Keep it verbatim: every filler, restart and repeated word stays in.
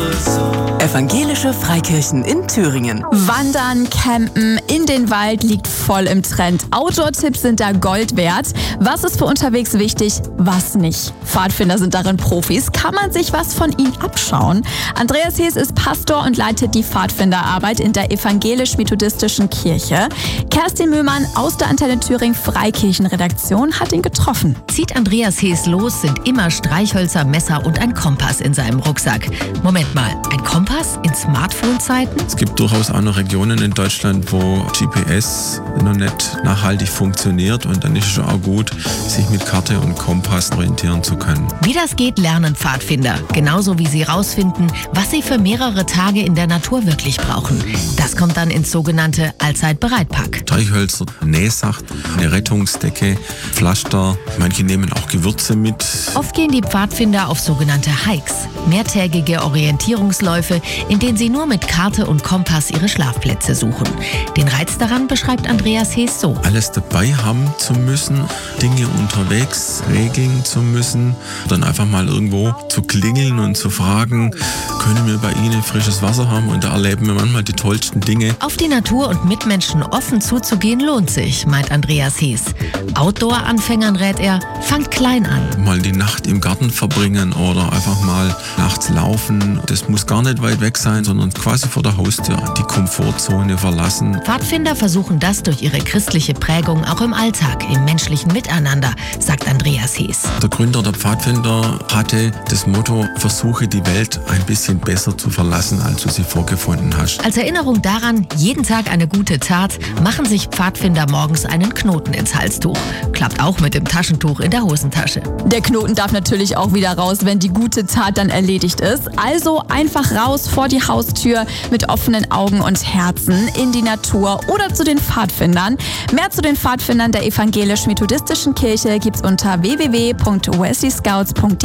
Evangelische Freikirchen in Thüringen. Wandern, campen, in den Wald liegt voll im Trend. Outdoor-Tipps sind da Gold wert. Was ist für unterwegs wichtig, was nicht? Pfadfinder sind darin Profis. Kann man sich was von ihnen abschauen? Andreas Hees ist Pastor und leitet die Pfadfinderarbeit in der evangelisch-methodistischen Kirche. Kerstin Mühlmann aus der Antenne Thüringen Freikirchenredaktion hat ihn getroffen. Zieht Andreas Hees los, sind immer Streichhölzer, Messer und ein Kompass in seinem Rucksack. Moment mal, ein Kompass in Smartphone-Zeiten? Es gibt durchaus auch noch Regionen in Deutschland, wo G P S noch nicht nachhaltig funktioniert, und dann ist es schon auch gut, sich mit Karte und Kompass orientieren zu können. Wie das geht, lernen Pfadfinder. Genauso wie sie rausfinden, was sie für mehrere Tage in der Natur wirklich brauchen. Das kommt dann ins sogenannte Allzeit-Bereit-Pack. Streichhölzer, Nähsacht, eine Rettungsdecke, Pflaster. Manche nehmen auch Gewürze mit. Oft gehen die Pfadfinder auf sogenannte Hikes, mehrtägige Orientierungsläufe, in denen sie nur mit Karte und Kompass ihre Schlafplätze suchen. Den Reiz daran beschreibt Andreas Hees so. Alles dabei haben zu müssen, Dinge unterwegs regeln zu müssen, dann einfach mal irgendwo zu klingeln und zu fragen, können wir bei Ihnen frisches Wasser haben? Und da erleben wir manchmal die tollsten Dinge. Auf die Natur und Mitmenschen offen zuzugehen lohnt sich, meint Andreas Hees. Outdoor-Anfängern rät er, fangt klein an. Mal die Nacht im Garten verbringen oder einfach mal nachts laufen. Das muss gar nicht weit weg sein, sondern quasi vor der Haustür. Die Komfortzone verlassen. Pfadfinder versuchen das durch ihre christliche Prägung auch im Alltag, im menschlichen Miteinander, sagt Andreas Hees. Der Gründer der Pfadfinder hatte das Motto, versuche die Welt ein bisschen besser zu verlassen, als du sie vorgefunden hast. Als Erinnerung daran, jeden Tag eine gute Tat, machen sich Pfadfinder morgens einen Knoten ins Halstuch. Klappt auch mit dem Taschentuch in der Hosentasche. Der Knoten darf natürlich auch wieder raus, wenn die gute Tat dann erledigt ist. Also einfach raus vor die Haustür mit offenen Augen und Herzen in die Natur oder zu den Pfadfindern. Mehr zu den Pfadfindern der evangelisch-methodistischen Kirche gibt's unter w w w punkt wesley scouts punkt d e.